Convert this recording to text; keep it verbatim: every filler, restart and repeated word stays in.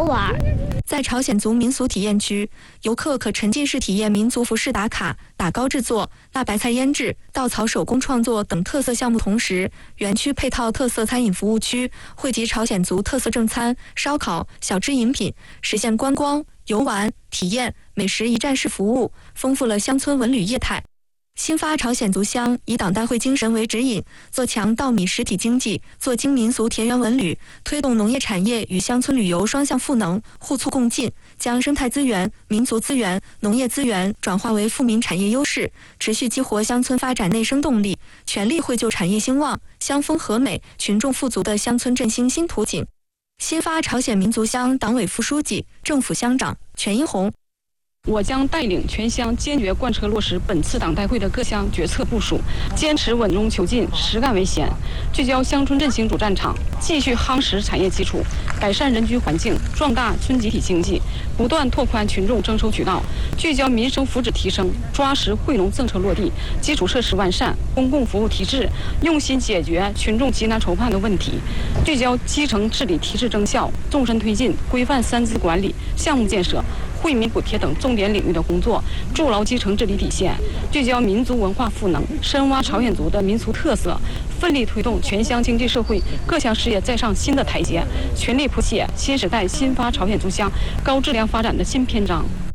玩。 在朝鲜族民俗体验区，游客可沉浸式体验民族服饰打卡、打糕制作、辣白菜腌制、稻草手工创作等特色项目，同时园区配套特色餐饮服务区，汇集朝鲜族特色正餐、烧烤、小吃饮品，实现观光、游玩、体验、美食一站式服务，丰富了乡村文旅业态。新发朝鲜族乡以党代会精神为指引，做强稻米实体经济，做精民俗田园文旅，推动农业产业与乡村旅游双向赋能、互促共进，将生态资源、民族资源、农业资源转化为富民产业优势，持续激活乡村发展内生动力，全力绘就产业兴旺、乡风和美、群众富足的乡村振兴新图景。新发朝鲜民族乡党委副书记、政府乡长全一红。 我将带领全乡坚决贯彻落实本次党代会的各项决策部署，坚持稳中求进、实干为先，聚焦乡村振兴主战场，继续夯实产业基础，改善人居环境，壮大村集体经济，不断拓宽群众征收渠道，聚焦民生福祉提升，抓实惠农政策落地，基础设施完善，公共服务提质，用心解决群众急难愁盼的问题，聚焦基层治理提质增效，纵深推进规范三资管理、项目建设、惠民补贴等重点领域的工作，筑牢基层治理底线，聚焦民族文化赋能，深挖朝鲜族的民俗特色，奋力推动全乡经济社会各项事业再上新的台阶，全力谱写新时代新发朝鲜族乡高质量发展的新篇章。